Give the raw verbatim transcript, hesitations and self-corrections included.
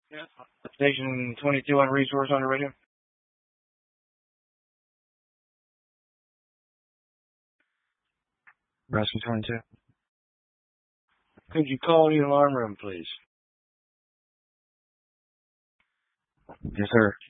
Yeah. Station twenty-two on resource on the radio. Rescue twenty-two. Could you call the alarm room, please? Yes, sir.